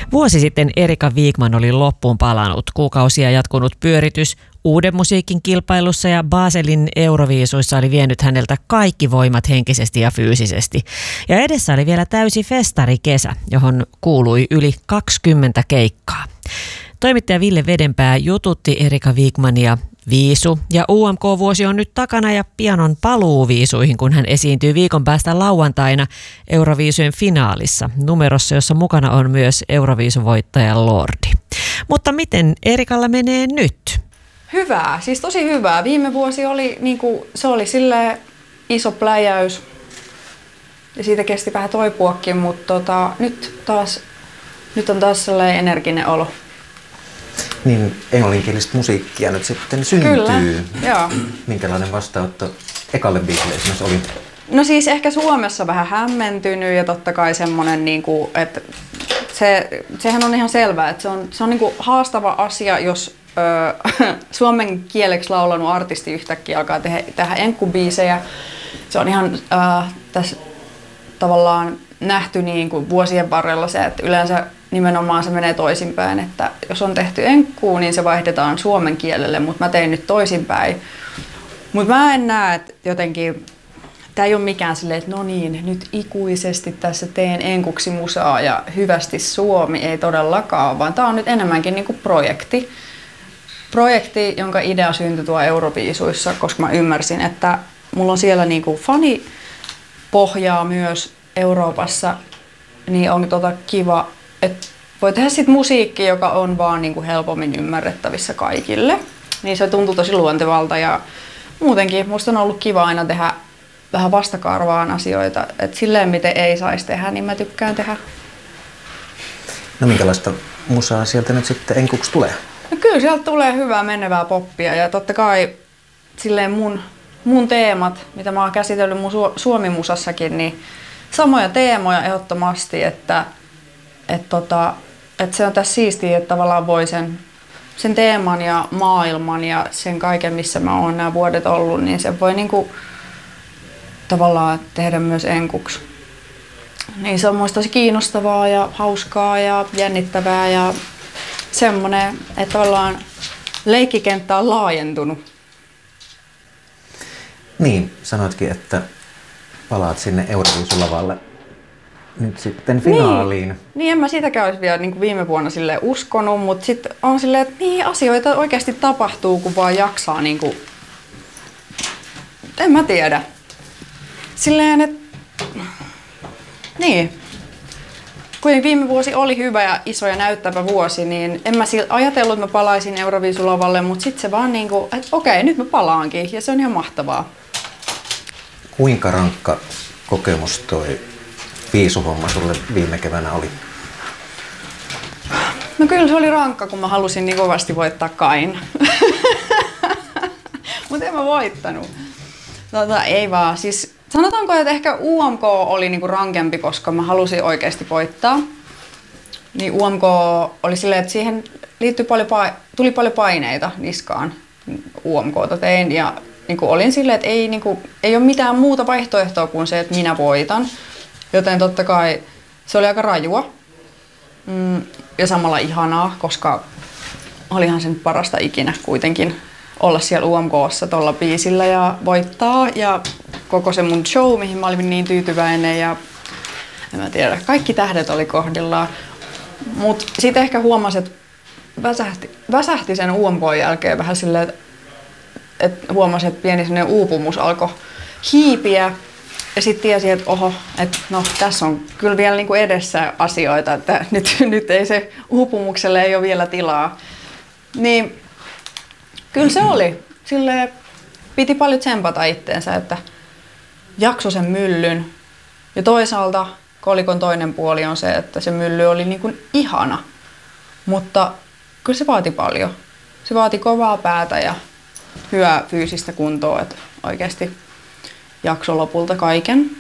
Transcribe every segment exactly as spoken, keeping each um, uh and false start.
Vuosi sitten Erika Wigman oli loppuun palannut. Kuukausia jatkunut pyöritys uuden musiikin kilpailussa ja Baselin Euroviisuissa oli vienyt häneltä kaikki voimat henkisesti ja fyysisesti. Ja edessä oli vielä täysi festarikesä, johon kuului yli kaksikymmentä keikkaa. Toimittaja Ville Vedenpää jututti Erika Wigmania. Viisu ja U M K-vuosi on nyt takana ja pian on paluu viisuihin, kun hän esiintyy viikon päästä lauantaina Euroviisujen finaalissa, numerossa, jossa mukana on myös Euroviisuvoittaja Lordi. Mutta miten Erikalla menee nyt? Hyvää, siis tosi hyvää. Viime vuosi oli, niin kuin, se oli silleen iso pläjäys ja siitä kesti vähän toipuakin, mutta tota, nyt, taas, nyt on taas sellainen energinen olo. Niin englanninkielistä musiikkia nyt sitten syntyy. Kyllä, joo. Minkälainen vastaanotto ekalle biisille esimerkiksi oli? No siis ehkä Suomessa vähän hämmentynyt ja totta kai semmoinen, niin kuin, että se, sehän on ihan selvää, että se on, se on niin kuin haastava asia, jos ö, suomen kieleksi laulanut artisti yhtäkkiä alkaa tehdä, tehdä enkkubiisejä. Se on ihan ö, tässä tavallaan nähty niin kuin vuosien varrella se, että yleensä nimenomaan se menee toisinpäin, että jos on tehty enkkuu, niin se vaihdetaan suomen kielelle, mutta mä tein nyt toisinpäin. Mutta mä en näe, että jotenkin, tää ei ole mikään silleen, että no niin, nyt ikuisesti tässä teen enkuksi musaa ja hyvästi Suomi, ei todellakaan, vaan tää on nyt enemmänkin niinku projekti. Projekti, jonka idea syntyi tuo Euroviisuissa, koska mä ymmärsin, että mulla on siellä niinku fanipohjaa myös Euroopassa, niin on tota kiva, että voi tehdä sit musiikki, joka on vaan niinku helpommin ymmärrettävissä kaikille. Niin se tuntuu tosi luontevalta ja muutenkin musta on ollut kiva aina tehdä vähän vastakarvaan asioita. Et silleen miten ei saisi tehdä, niin mä tykkään tehdä. No minkälaista musaa sieltä nyt sitten enkuksi tulee? No kyllä sieltä tulee hyvää menevää poppia ja totta kai silleen mun, mun teemat, mitä mä oon käsitellyt mun su- Suomi-musassakin, niin samoja teemoja ehdottomasti, että et tota, et se on tässä siistiä, että tavallaan voi sen, sen teeman ja maailman ja sen kaiken, missä mä oon nämä vuodet ollut, niin se voi niinku tavallaan tehdä myös enkuksi. Niin se on muista tosi kiinnostavaa ja hauskaa ja jännittävää ja semmoinen, että tavallaan leikkikenttä on laajentunut. Niin, sanoitkin, että palaat sinne Euroviisulavalle nyt sitten finaaliin. Niin, niin en mä sitäkään olisi vielä niin kuin viime vuonna silleen uskonut, mutta sitten on silleen, että niin asioita oikeasti tapahtuu, kun vaan jaksaa niin kuin, en mä tiedä. Silleen, että niin. Kuitenkin viime vuosi oli hyvä ja iso ja näyttävä vuosi, niin en mä ajatellut, että mä palaisin Euroviisulavalle, mutta sitten se vaan niin kuin, että okei, nyt mä palaankin ja se on ihan mahtavaa. Kuinka rankka kokemus toi viisuhomma sulle viime keväänä oli? No kyllä se oli rankka, kun mä halusin niin kovasti voittaa Kain. Mutta en mä voittanut. Tota, ei vaan. Siis, sanotaanko, että ehkä U M K oli niinku rankempi, koska mä halusin oikeasti voittaa. Niin U M K oli silleen, että siihen liittyi paljon pa- tuli paljon paineita niskaan. U M K:ta tein ja niinku olin silleen, että ei, niinku, ei ole mitään muuta vaihtoehtoa kuin se, että minä voitan. Joten totta kai se oli aika rajua mm, ja samalla ihanaa, koska olihan se nyt parasta ikinä kuitenkin olla siellä U M K:ssa tuolla biisillä ja voittaa. Ja koko se mun show, mihin mä olin niin tyytyväinen ja en mä tiedä, kaikki tähdet oli kohdillaan. Mut sitten ehkä huomasin, että väsähti, väsähti sen U M K:n jälkeen vähän silleen, että huomasin, että pieni sellainen uupumus alkoi hiipiä. Ja sitten tiesin, että oho, että no tässä on kyllä vielä niinku edessä asioita, että nyt, nyt ei se uupumukselle ei ole vielä tilaa. Niin kyllä se oli. Silleen piti paljon tsempata itteensä, että jakso sen myllyn. Ja toisaalta kolikon toinen puoli on se, että se mylly oli niinku ihana. Mutta kyllä se vaati paljon. Se vaati kovaa päätä ja hyvää fyysistä kuntoa, että oikeasti jakso lopulta kaiken.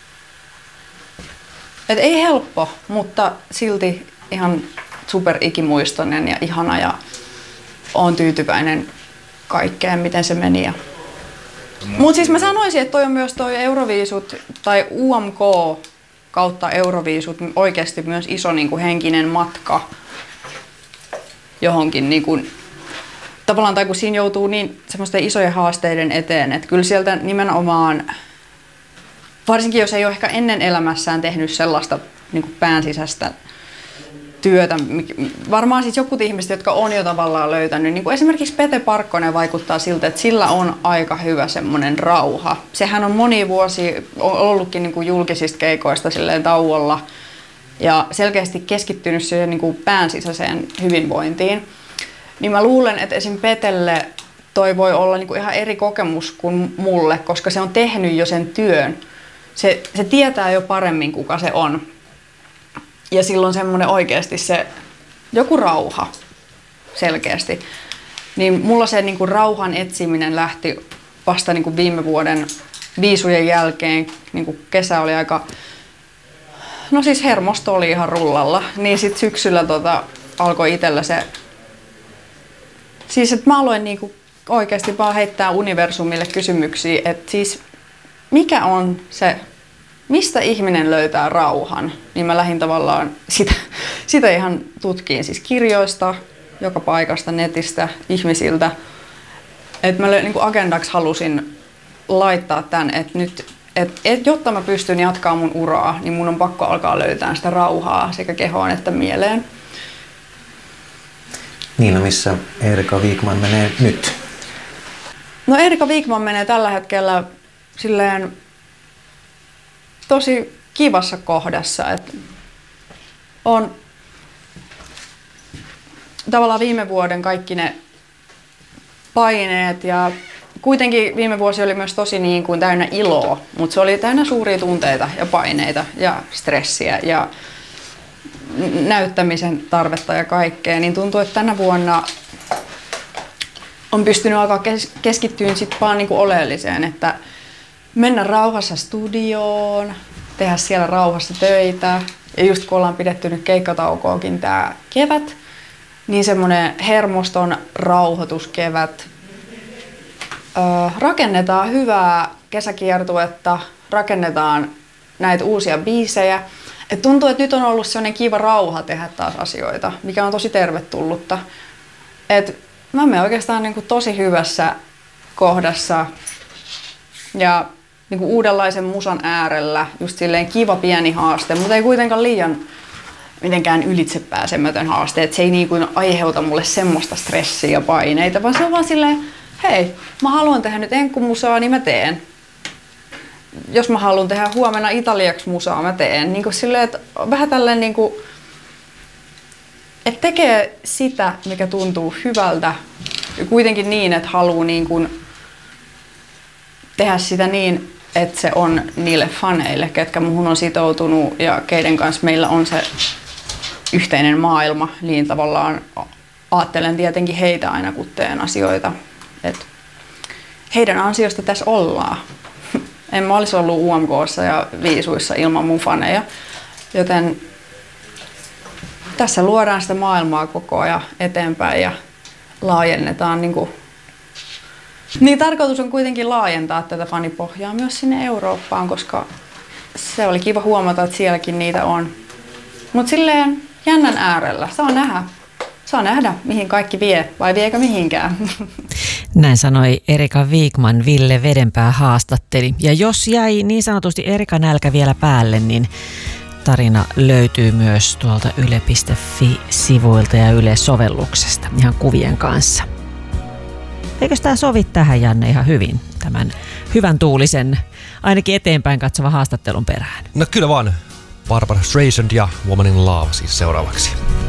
Et ei helppo, mutta silti ihan super ikimuistoinen ja ihana ja oon tyytyväinen kaikkeen, miten se meni. Ja Mutta siis mä sanoisin, että toi on myös toi Euroviisut tai U M K kautta Euroviisut oikeasti myös iso niin kuin henkinen matka johonkin niin kuin, tavallaan, tai kun siinä joutuu niin semmoisten isojen haasteiden eteen, että kyllä sieltä nimenomaan, varsinkin jos ei ole ehkä ennen elämässään tehnyt sellaista niin kuin pään sisäistä työtä, varmaan siis jokut ihmiset, jotka on jo tavallaan löytänyt, niin kuin esimerkiksi Pete Parkkonen vaikuttaa siltä, että sillä on aika hyvä semmoinen rauha. Sehän on moni vuosi ollutkin niin kuin julkisista keikoista silleen tauolla ja selkeästi keskittynyt siihen niin kuin pään sisäiseen hyvinvointiin. Niin mä luulen, että esim. Petelle toi voi olla niin kuin ihan eri kokemus kuin mulle, koska se on tehnyt jo sen työn. Se, se tietää jo paremmin, kuka se on. Ja silloin semmoinen oikeasti se joku rauha selkeästi. Niin mulla se niin kuin rauhan etsiminen lähti vasta niin kuin viime vuoden viisujen jälkeen. Niin kuin kesä oli aika, no siis hermosto oli ihan rullalla. Niin sit syksyllä tota, alkoi itsellä se, siis että mä aloin niin kuin oikeasti vaan heittää universumille kysymyksiä, että siis mikä on se, mistä ihminen löytää rauhan, niin mä lähdin tavallaan sitä, sitä ihan tutkiin siis kirjoista, joka paikasta, netistä, ihmisiltä. Et mä niin kuin agendaksi halusin laittaa tämän, että nyt, et, et, jotta mä pystyn jatkaa mun uraa, niin mun on pakko alkaa löytää sitä rauhaa sekä kehoon että mieleen. Niin, no missä Erika Wigman menee nyt? No Erika Wigman menee tällä hetkellä silleen tosi kivassa kohdassa, että on tavallaan viime vuoden kaikki ne paineet ja kuitenkin viime vuosi oli myös tosi niin kuin täynnä iloa, mutta se oli täynnä suuria tunteita ja paineita ja stressiä ja näyttämisen tarvetta ja kaikkea, niin tuntuu, että tänä vuonna on pystynyt alkaa keskittyä sitten vaan niin kuin oleelliseen, että mennä rauhassa studioon, tehdä siellä rauhassa töitä. Ja just kun ollaan pidetty nyt keikkataukoakin tää kevät, niin semmoinen hermoston rauhoituskevät. Öö, rakennetaan hyvää kesäkiertuetta, rakennetaan näitä uusia biisejä. Et tuntuu, että nyt on ollut sellainen kiva rauha tehdä taas asioita, mikä on tosi tervetullutta. Et mä menen oikeastaan niin kuin tosi hyvässä kohdassa ja niin kuin uudenlaisen musan äärellä, just silleen kiva pieni haaste, mutta ei kuitenkaan liian mitenkään ylitsepääsemätön haaste, että se ei niin kuin aiheuta mulle semmoista stressiä ja paineita, vaan se on vaan silleen, hei, mä haluan tehdä nyt enkkumusaa, niin mä teen. Jos mä haluan tehdä huomenna italiaksi musaa, mä teen. Niin kuin silleen, että vähän tälleen niin kuin, että tekee sitä, mikä tuntuu hyvältä, ja kuitenkin niin, että haluaa niin kuin tehdä sitä niin, että se on niille faneille, ketkä muhun on sitoutunut ja keiden kanssa meillä on se yhteinen maailma, niin tavallaan ajattelen tietenkin heitä aina, kun teen asioita. Et heidän ansiosta tässä ollaan. En mä olisi ollut U M K:ssa ja viisuissa ilman mun faneja, joten tässä luodaan sitä maailmaa koko ajan eteenpäin ja laajennetaan niin kuin niin tarkoitus on kuitenkin laajentaa tätä fanipohjaa myös sinne Eurooppaan, koska se oli kiva huomata, että sielläkin niitä on. Mutta silleen jännän äärellä. Saa nähdä. Saa nähdä, mihin kaikki vie, vai viekö mihinkään. Näin sanoi Erika Wigman, Ville Vedenpää haastatteli. Ja jos jäi niin sanotusti Erika nälkä vielä päälle, niin tarina löytyy myös tuolta yle piste fi-sivuilta ja Yle-sovelluksesta ihan kuvien kanssa. Eikös tämä sovi tähän, Janne, ihan hyvin, tämän hyvän tuulisen, ainakin eteenpäin katsova haastattelun perään? No kyllä vaan. Barbra Streisand ja Woman in Love siis seuraavaksi.